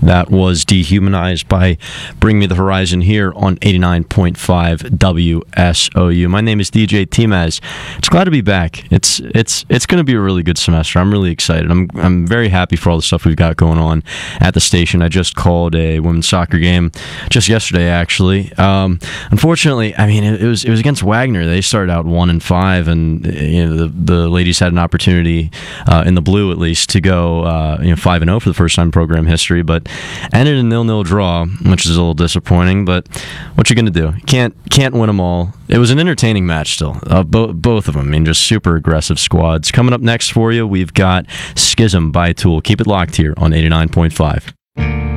That was Dehumanized by Bring Me the Horizon here on 89.5 WSOU. My name is DJ Timaz. It's glad to be back. It's going to be a really good semester. I'm really excited. I'm very happy for all the stuff we've got going on at the station. I just called a women's soccer game just yesterday, actually. Unfortunately, I mean, it was against Wagner. They started out 1-5, and the ladies had an opportunity in the blue at least to go 5-0 for the first time in program history, but ended a 0-0 draw, which is a little disappointing. But what you going to do? Can't win them all. It was an entertaining match still. Both of them. I mean, just super aggressive squads. Coming up next for you, we've got Schism by Tool. Keep it locked here on 89.5.